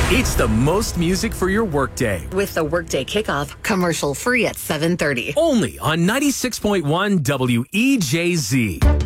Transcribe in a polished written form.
It's the most music for your workday. With the Workday Kickoff, commercial free at 7:30. Only on 96.1 WEJZ.